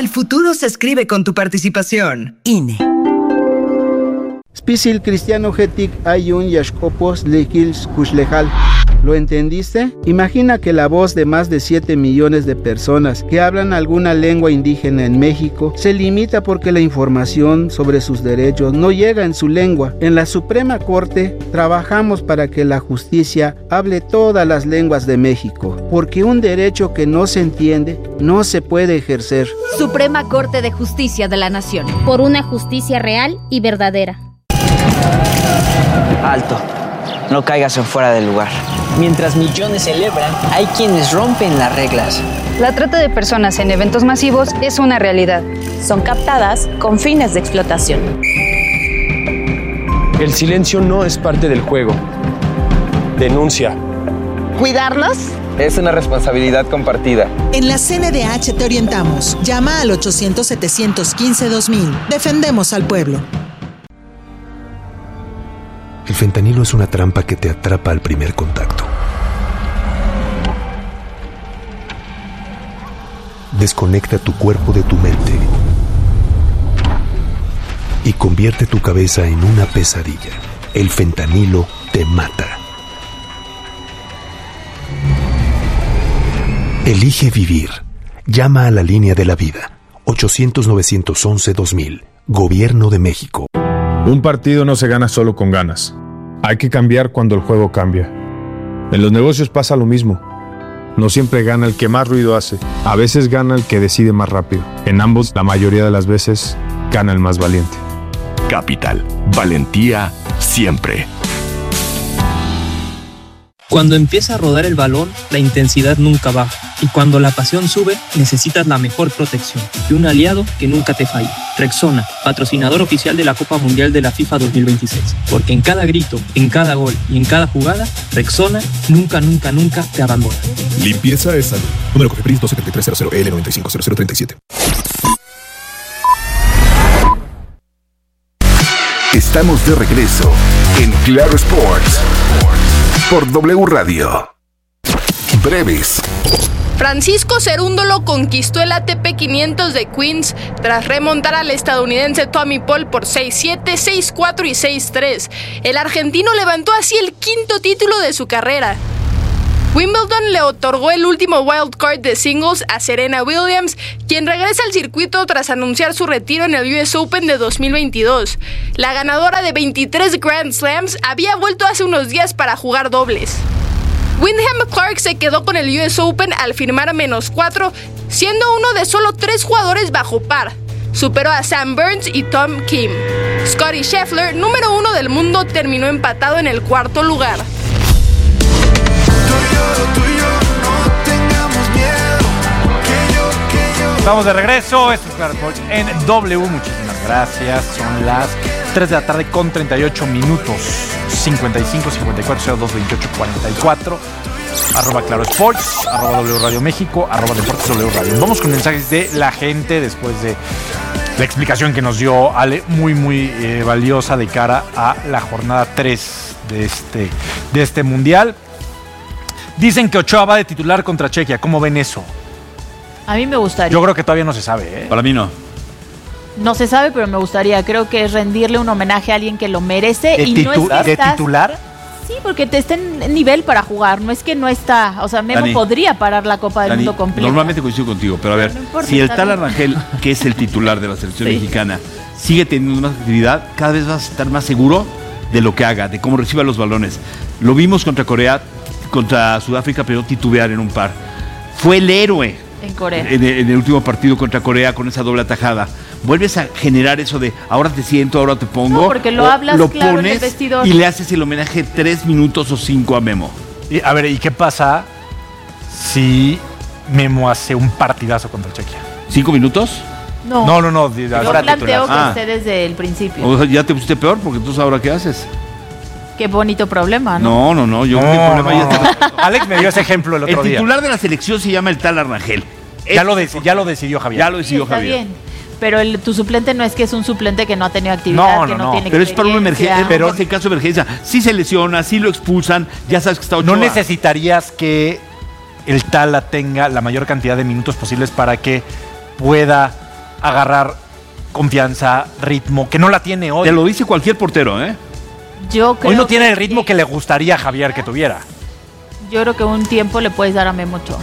futuro se escribe con tu participación. INE. Spisil cristiano getic ayun yashkopos lekils kushlejal. ¿Lo entendiste? Imagina que la voz de más de 7 millones de personas que hablan alguna lengua indígena en México se limita porque la información sobre sus derechos no llega en su lengua. En la Suprema Corte trabajamos para que la justicia hable todas las lenguas de México, porque un derecho que no se entiende no se puede ejercer. Suprema Corte de Justicia de la Nación. Por una justicia real y verdadera. Alto, no caigas en fuera del lugar. Mientras millones celebran, hay quienes rompen las reglas. La trata de personas en eventos masivos es una realidad. Son captadas con fines de explotación. El silencio no es parte del juego. Denuncia. ¿Cuidarnos? Es una responsabilidad compartida. En la CNDH te orientamos. Llama al 800-715-2000. Defendemos al pueblo. El fentanilo es una trampa que te atrapa al primer contacto. Desconecta tu cuerpo de tu mente y convierte tu cabeza en una pesadilla. El fentanilo te mata. Elige vivir. Llama a la línea de la vida. 800-911-2000. Gobierno de México. Un partido no se gana solo con ganas. Hay que cambiar cuando el juego cambia. En los negocios pasa lo mismo. No siempre gana el que más ruido hace. A veces gana el que decide más rápido. En ambos, la mayoría de las veces, gana el más valiente. Capital. Valentía siempre. Cuando empieza a rodar el balón, la intensidad nunca baja. Y cuando la pasión sube, necesitas la mejor protección y un aliado que nunca te falle. Rexona, patrocinador oficial de la Copa Mundial de la FIFA 2026. Porque en cada grito, en cada gol y en cada jugada, Rexona nunca, nunca, nunca te abandona. Limpieza es salud. Número COFEPRIS 27300L950037. Estamos de regreso en Claro Sports por W Radio. Breves. Francisco Cerúndolo conquistó el ATP 500 de Queens tras remontar al estadounidense Tommy Paul por 6-7, 6-4 y 6-3. El argentino levantó así el quinto título de su carrera. Wimbledon le otorgó el último wild card de singles a Serena Williams, quien regresa al circuito tras anunciar su retiro en el US Open de 2022. La ganadora de 23 Grand Slams había vuelto hace unos días para jugar dobles. Wyndham Clark se quedó con el US Open al firmar -4, siendo uno de solo 3 jugadores bajo par. Superó a Sam Burns y Tom Kim. Scottie Scheffler, número 1 del mundo, terminó empatado en el cuarto lugar. Estamos de regreso, esto es Claro Sports en W, muchísimas gracias. Son las 3 de la tarde con 38 minutos, 55, 54, 02, 28, 44, @Claro Sports, @W Radio México, @Deportes W Radio. Vamos con mensajes de la gente después de la explicación que nos dio Ale, muy valiosa de cara a la jornada 3 de este mundial. Dicen que Ochoa va de titular contra Chequia, ¿cómo ven eso? A mí me gustaría. Yo creo que todavía no se sabe, ¿eh? Para mí no. No se sabe, pero me gustaría. Creo que es rendirle un homenaje a alguien que lo merece. ¿De titular? Sí, porque te está en nivel para jugar. No es que no está. O sea, Memo podría parar la Copa del Mundo completa. Normalmente coincido contigo, pero a ver, no importa, si el Tala Rangel, que es el titular de la selección mexicana, sigue teniendo más actividad, cada vez vas a estar más seguro de lo que haga, de cómo reciba los balones. Lo vimos contra Corea, contra Sudáfrica, pero titubear en un par. Fue el héroe en Corea. En el último partido contra Corea con esa doble atajada. Vuelves a generar eso de ahora te siento, ahora te pongo. No, porque lo hablas claro pones en el vestidor. Y le haces el homenaje 3 minutos o 5 a Memo. Y, a ver, ¿y qué pasa si Memo hace un partidazo contra Chequia? ¿5 minutos? No. Yo planteo que esté desde el principio. O sea, ya te pusiste peor porque entonces ahora ¿qué haces? Qué bonito problema, ¿no? No, yo creo que el problema ya está. Alex me dio ese ejemplo el otro día. El titular de la selección se llama el Tala Rangel. Ya lo decidió Javier. Ya lo decidió está Javier. Bien. Pero tu suplente no es que es un suplente que no ha tenido actividad, que no tiene pero es para una emergencia. Pero en caso de emergencia, si se lesiona, si lo expulsan, ya sabes que está Ochoa. ¿No necesitarías que el Tala tenga la mayor cantidad de minutos posibles para que pueda agarrar confianza, ritmo, que no la tiene hoy. Te lo dice cualquier portero, ¿eh? Yo creo hoy no tiene el ritmo que le gustaría a Javier que tuviera. Yo creo que un tiempo le puedes dar a Memo Ochoa.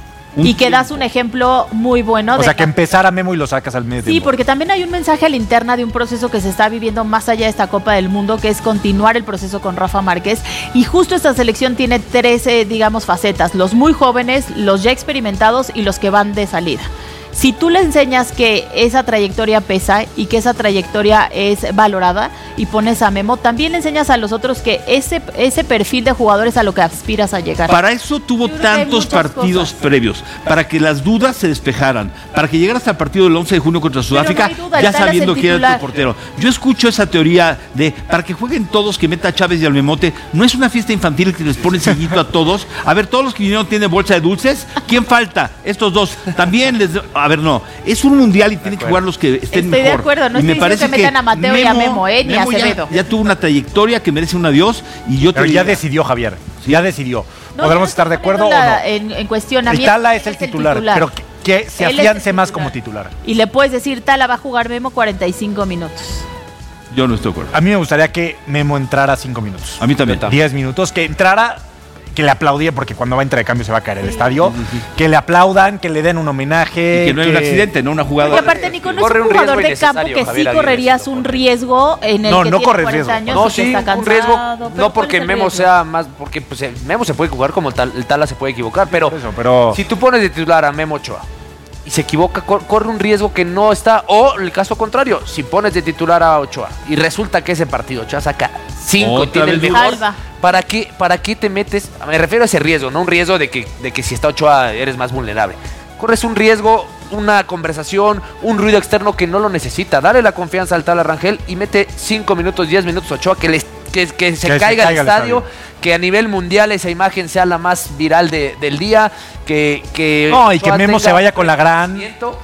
Y que das un ejemplo muy bueno. O sea, que empezara Memo y lo sacas al medio tiempo. Sí, porque también hay un mensaje a la interna de un proceso que se está viviendo más allá de esta Copa del Mundo, que es continuar el proceso con Rafa Márquez. Y justo esta selección tiene 13, digamos, facetas. Los muy jóvenes, los ya experimentados y los que van de salida. Si tú le enseñas que esa trayectoria pesa y que esa trayectoria es valorada y pones a Memo, también le enseñas a los otros que ese perfil de jugador es a lo que aspiras a llegar. Para eso tuvo tantos partidos previos, para que las dudas se despejaran, para que llegara hasta el partido del 11 de junio contra Sudáfrica, no duda, ya sabiendo quién era tu portero. Yo escucho esa teoría de, para que jueguen todos, que meta a Chávez y al Memote, no es una fiesta infantil que les pone sellito a todos. A ver, todos los que vinieron tienen bolsa de dulces, ¿quién falta? Estos dos. También les... A ver, no, es un mundial y tienen que jugar los que estén mejor. Estoy de acuerdo, no estoy diciendo que metan a Mateo y a Memo, ni a Acevedo. Ya tuvo una trayectoria que merece un adiós y yo Pero ya decidió Javier, ya decidió. ¿Podremos estar de acuerdo o no? En cuestionamiento. Tala es el titular, pero que se afiance más como titular. Y le puedes decir, Tala va a jugar Memo 45 minutos. Yo no estoy de acuerdo. A mí me gustaría que Memo entrara 5 minutos. A mí también. 10 minutos, que entrara... Que le aplaudiera, porque cuando va a entrar de cambio se va a caer el estadio. Que le aplaudan, que le den un homenaje. Y que no hay un accidente, no una jugada. Porque aparte, Nico, no es un jugador de campo que sí correrías un riesgo en el que no tiene 40 años. No, sí, un riesgo. No porque Memo sea más. Porque pues, Memo se puede jugar como el Tala se puede equivocar. Pero si tú pones de titular a Memo Ochoa y se equivoca, corre un riesgo que no está. O el caso contrario, si pones de titular a Ochoa y resulta que ese partido Ochoa saca 5 y tiene el mejor. ¿Para qué te metes? Me refiero a ese riesgo, no un riesgo de que si está Ochoa eres más vulnerable. Corres un riesgo, una conversación, un ruido externo que no lo necesita. Dale la confianza al Tala Rangel y mete 5 minutos, 10 minutos a Ochoa, que se caiga el estadio, que a nivel mundial esa imagen sea la más viral del día, que y que Memo se vaya con la gran...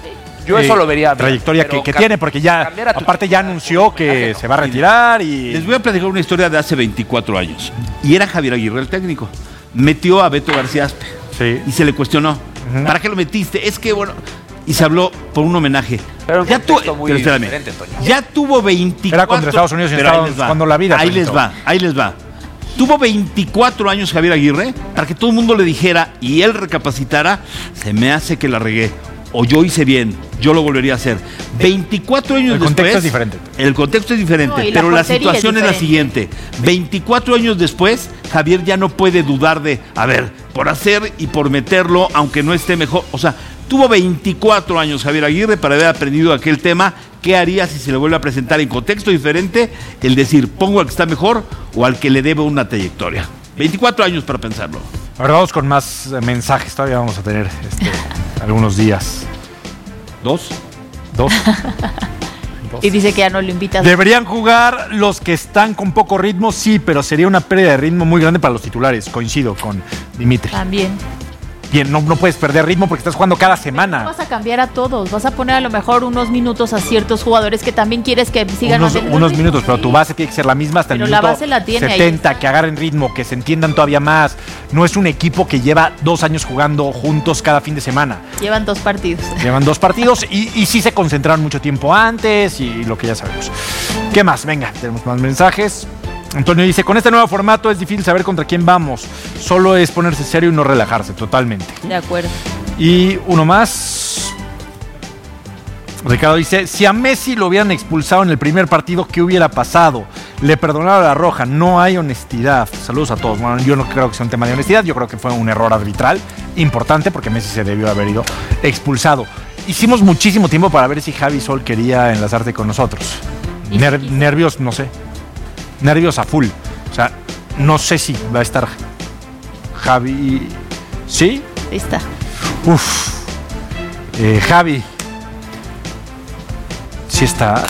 Yo eso lo vería. Trayectoria que tiene, porque ya, aparte ya anunció que se va a retirar y... Les voy a platicar una historia de hace 24 años. Y era Javier Aguirre el técnico. Metió a Beto García Aspe. Sí. Y se le cuestionó. ¿Para qué lo metiste? Es que, bueno... Y se habló por un homenaje. Pero ya tuvo 24... Era contra Estados Unidos y Estados cuando la vida... Ahí les va. Tuvo 24 años Javier Aguirre para que todo el mundo le dijera y él recapacitara, se me hace que la regué. O yo hice bien, yo lo volvería a hacer. 24 años después... El contexto es diferente. El contexto es diferente, pero la situación es la siguiente. 24 años después, Javier ya no puede dudar de, a ver, por hacer y por meterlo, aunque no esté mejor. O sea, tuvo 24 años Javier Aguirre para haber aprendido aquel tema. ¿Qué haría si se le vuelve a presentar en contexto diferente? El decir, pongo al que está mejor o al que le debe una trayectoria. 24 años para pensarlo. Ahora vamos con más mensajes. Todavía vamos a tener algunos días. ¿Dos? Y dice que ya no lo invitas. Deberían jugar los que están con poco ritmo, sí, pero sería una pérdida de ritmo muy grande para los titulares. Coincido con Dimitri. También. Bien, no puedes perder ritmo porque estás jugando cada semana. No vas a cambiar a todos, vas a poner a lo mejor unos minutos a ciertos jugadores que también quieres que sigan unos minutos, pero tu base tiene que ser la misma hasta el minuto la base la tiene 70, que agarren ritmo, que se entiendan todavía más. No es un equipo que lleva 2 años jugando juntos cada fin de semana. Llevan 2 partidos. Llevan 2 partidos y sí se concentraron mucho tiempo antes y lo que ya sabemos. ¿Qué más? Venga, tenemos más mensajes. Antonio dice, con este nuevo formato es difícil saber contra quién vamos. Solo es ponerse serio y no relajarse, totalmente. De acuerdo. Y uno más. Ricardo dice, si a Messi lo hubieran expulsado en el primer partido, ¿qué hubiera pasado? Le perdonaron la roja, no hay honestidad. Saludos a todos. Bueno, yo no creo que sea un tema de honestidad, yo creo que fue un error arbitral importante porque Messi se debió haber ido expulsado. Hicimos muchísimo tiempo para ver si Javi Sol quería enlazarte con nosotros. Nervios, no sé. Nervios a full. O sea, no sé si va a estar Javi. ¿Sí? Está. Javi. ¿Sí está?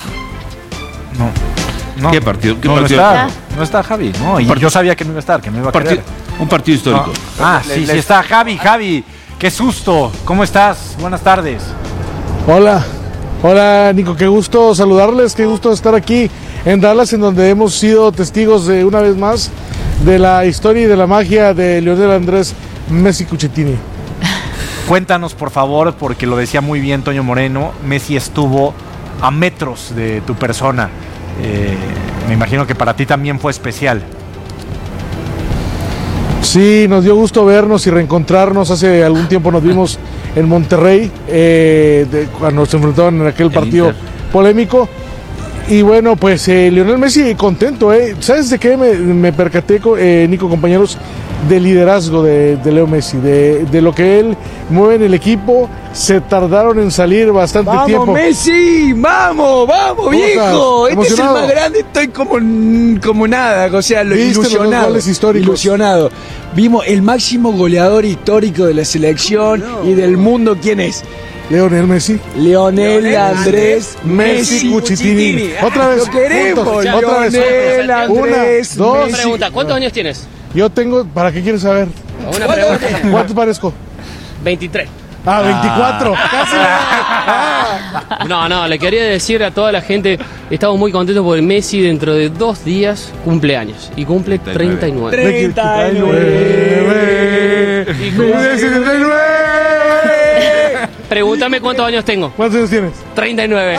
No. ¿Qué partido? No está Javi. No, y yo sabía que no iba a estar, que no iba a querer. Un partido histórico. No. Sí está Javi. Qué susto. ¿Cómo estás? Buenas tardes. Hola, Nico. Qué gusto saludarles. Qué gusto estar aquí en Dallas, en donde hemos sido testigos de una vez más de la historia y de la magia de Lionel Andrés Messi Cucchettini. Cuéntanos, por favor, porque lo decía muy bien Toño Moreno, Messi estuvo a metros de tu persona. Me imagino que para ti también fue especial. Sí, nos dio gusto vernos y reencontrarnos. Hace algún tiempo nos vimos en Monterrey, cuando se enfrentaban en aquel partido polémico. Y bueno, pues Lionel Messi contento, ¿Sabes de qué me percaté, Nico, compañeros? De liderazgo de Leo Messi, de lo que él mueve en el equipo. Se tardaron en salir bastante tiempo. ¡Vamos, Messi! ¡Vamos, viejo! Este es el más grande, estoy como nada, o sea, ilusionado. Vimos el máximo goleador histórico de la selección y del mundo, ¿quién es? Lionel Messi. Lionel Andrés Messi Cuchitini. Otra vez. Lo queremos. Otra vez. Andrés. Una, dos. Una pregunta, ¿cuántos años tienes? Yo tengo, ¿para qué quieres saber? Una pregunta. ¿Cuántos parezco? 23. 24. Casi. No, le quería decir a toda la gente, estamos muy contentos porque Messi dentro de 2 días cumple años y cumple 39. 39. Pregúntame cuántos años tengo. ¿Cuántos años tienes? 39.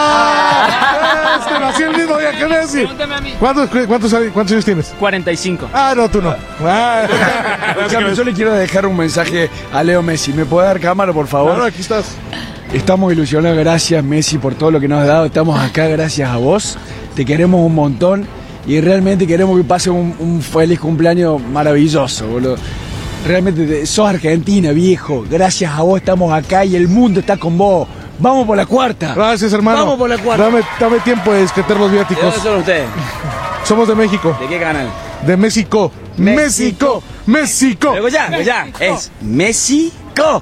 Nací el mismo día que Messi. Pregúntame a mí. ¿Cuántos años tienes? 45. No, tú no. Yo le quiero dejar un mensaje a Leo Messi. ¿Me puede dar cámara, por favor? Claro, aquí estás. Estamos ilusionados, gracias Messi por todo lo que nos has dado. Estamos acá gracias a vos. Te queremos un montón y realmente queremos que pase un feliz cumpleaños maravilloso, boludo. Realmente sos Argentina, viejo. Gracias a vos estamos acá y el mundo está con vos. Vamos por la cuarta. Gracias, hermano. Vamos por la cuarta. Dame tiempo de descartar los viáticos. ¿De dónde son ustedes? Somos de México. ¿De qué canal? De México. México. Luego ya. Es México.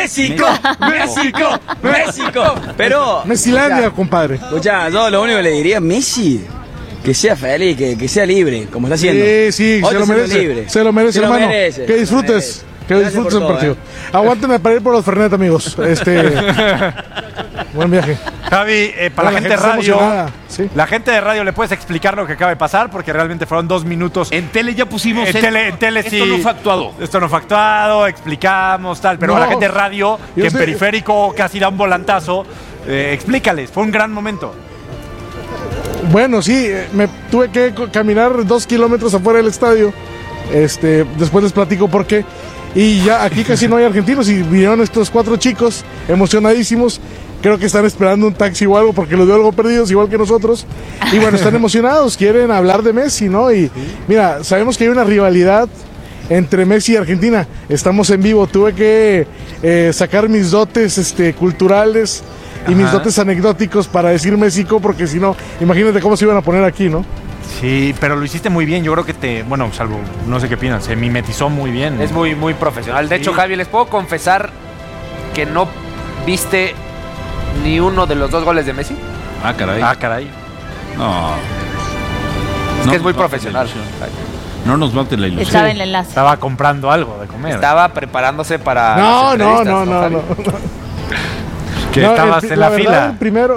Pero... Messilandia, compadre. Escuchá, yo lo único que le diría a Messi... Que sea feliz, que sea libre, como está haciendo. Sí, se lo merece. Se lo merece, hermano. Que disfrutes. Que disfrutes el partido. Aguántenme para ir por los Fernet, amigos. Buen viaje. Javi, para la gente de radio, la gente de radio, ¿le puedes explicar lo que acaba de pasar? Porque realmente fueron 2 minutos. En tele ya pusimos. En tele sí. Esto no fue actuado, explicamos tal. Pero a la gente de radio, que en periférico casi da un volantazo, explícales, fue un gran momento. Bueno, sí, me tuve que caminar 2 kilómetros afuera del estadio. Después les platico por qué. Y ya aquí casi no hay argentinos y vinieron estos 4 chicos emocionadísimos. Creo que están esperando un taxi o algo porque los dio algo perdidos, igual que nosotros. Y bueno, están emocionados, quieren hablar de Messi, ¿no? Y mira, sabemos que hay una rivalidad entre Messi y Argentina. Estamos en vivo, tuve que sacar mis dotes culturales y mis dotes anecdóticos para decir México, porque si no, imagínate cómo se iban a poner aquí, ¿no? Sí, pero lo hiciste muy bien. Yo creo que salvo, no sé qué opinan, se mimetizó muy bien. Es muy, muy profesional. De hecho, Javi, les puedo confesar que no viste ni uno de los 2 goles de Messi. Ah, caray. No. Es que es muy profesional. No nos mate la ilusión. Estaba en el enlace. Estaba comprando algo de comer. Estaba preparándose para. No. Que estabas en la fila.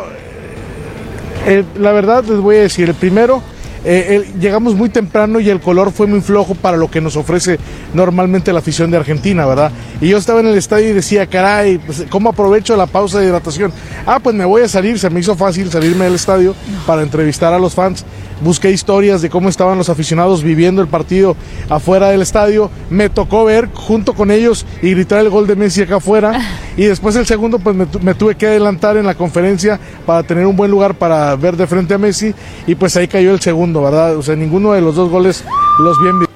La verdad les voy a decir, el primero, llegamos muy temprano y el color fue muy flojo para lo que nos ofrece normalmente la afición de Argentina, ¿verdad? Y yo estaba en el estadio y decía, caray, pues, ¿cómo aprovecho la pausa de hidratación? Pues me voy a salir, se me hizo fácil salirme del estadio para entrevistar a los fans. Busqué historias de cómo estaban los aficionados viviendo el partido afuera del estadio. Me tocó ver junto con ellos y gritar el gol de Messi acá afuera. Y después el segundo, pues me tuve que adelantar en la conferencia para tener un buen lugar para ver de frente a Messi. Y pues ahí cayó el segundo, ¿verdad? O sea, ninguno de los 2 goles los vi en vivo.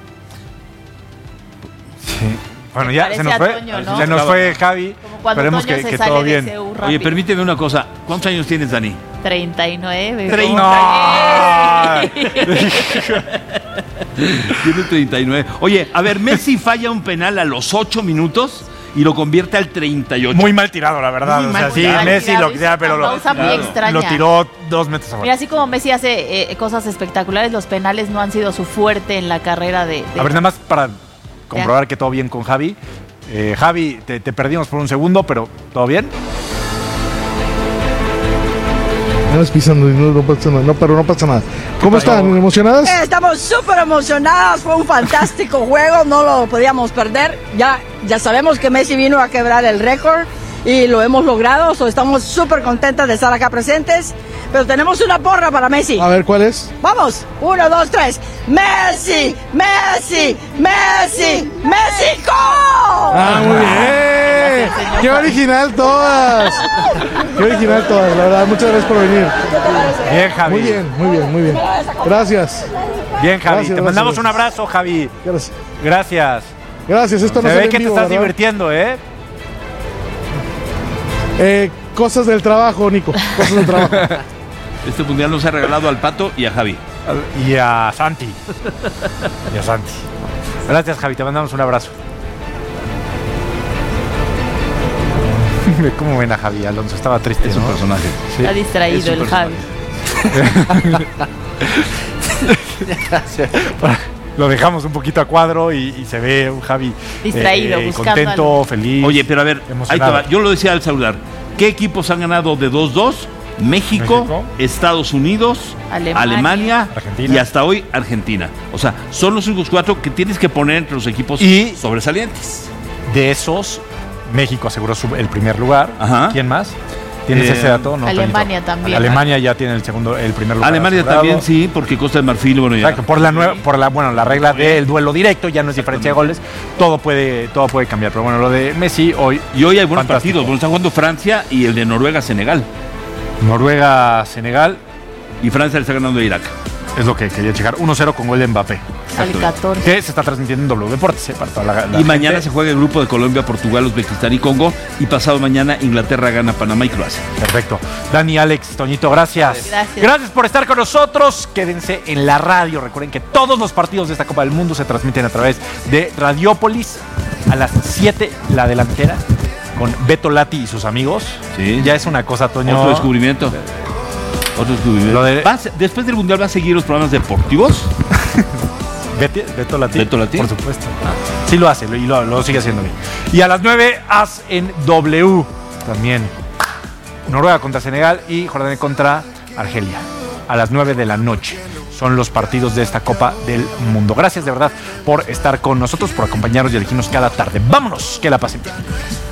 Sí. Bueno, ya se nos fue. Toño, ¿no? Se nos fue Javi. Esperemos que todo bien. Oye, permíteme una cosa. ¿Cuántos años tienes, Dani? 39. 39. Tiene 39. Oye, a ver, Messi falla un penal a los 8 minutos y lo convierte al 38. Muy mal tirado, la verdad. Muy mal tirado. Messi lo que sea, pero lo tiró 2 metros abajo. Mira, así como Messi hace cosas espectaculares, los penales no han sido su fuerte en la carrera de... A ver, nada más para comprobar que todo bien con Javi. Javi, te perdimos por un segundo, pero ¿todo bien? Pisando y no pasa nada. Pero no pasa nada. ¿Cómo están? ¿Emocionadas? Estamos súper emocionadas. Fue un fantástico juego. No lo podíamos perder. Ya Ya sabemos que Messi vino a quebrar el récord y lo hemos logrado, estamos súper contentas de estar acá presentes, pero tenemos una porra para Messi. A ver, ¿cuál es? Vamos, 1, 2, 3. ¡Messi! ¡Messi! ¡Messi! ¡México! ¡Ah, muy bien! ¡Qué original todas! ¡Qué original todas, la verdad! Muchas gracias por venir. Bien, Javi. Muy bien, muy bien, muy bien. Gracias. Bien, Javi. Gracias, te mandamos gracias. un abrazo, Javi. Gracias. Gracias. Gracias, esto no se se ve ve que en vivo, te estás ¿verdad? divirtiendo, ¿eh? Cosas del trabajo, Nico. Cosas del trabajo. Este mundial nos ha regalado al Pato y a Javi. Y a Santi. Gracias, Javi. Te mandamos un abrazo. ¿Cómo ven a Javi? Alonso estaba triste, Es un personaje. Sí. Está distraído el Javi. Lo dejamos un poquito a cuadro y se ve un Javi distraído, buscando contento, algo. feliz. Oye, pero a ver, ahí te va. Yo lo decía al saludar. ¿Qué equipos han ganado de 2-2? México, Estados Unidos, Alemania Argentina. y hasta hoy Argentina. O sea, son los únicos 4 que tienes que poner entre los equipos sobresalientes. De esos, México aseguró el primer lugar. Ajá. ¿Quién más? ¿Tienes ese dato? No, Alemania también. Alemania ya tiene el primer lugar. Alemania asegurado. también, sí, porque Costa de Marfil, bueno, ya. Exacto, por la regla del duelo directo, ya no es diferencia de goles, todo puede cambiar. Pero bueno, lo de Messi hoy. Y hoy hay buenos partidos. Bueno, está jugando Francia y el de Noruega-Senegal. Noruega-Senegal. Y Francia le está ganando a Irak. Es lo que quería checar. 1-0 con gol de Mbappé. Al 14. Que se está transmitiendo en W Deportes. Para toda la y mañana gente. se juega el grupo de Colombia, Portugal, Uzbekistán y Congo. Y pasado mañana Inglaterra gana Panamá y Croacia. Perfecto. Dani, Alex, Toñito, gracias. Gracias por estar con nosotros. Quédense en la radio. Recuerden que todos los partidos de esta Copa del Mundo se transmiten a través de Radiópolis. A las 7, la delantera, con Beto Lati y sus amigos. Sí. Ya es una cosa, Toño. Otro descubrimiento. Después del Mundial va a seguir los programas deportivos. Beto Lati. Beto Lati. Por supuesto. Sí lo hace y lo sigue haciendo bien. Y a las 9, As en W. También. Noruega contra Senegal y Jordania contra Argelia. A las 9 de la noche. Son los partidos de esta Copa del Mundo. Gracias de verdad por estar con nosotros, por acompañarnos y elegirnos cada tarde. Vámonos, que la pasen bien.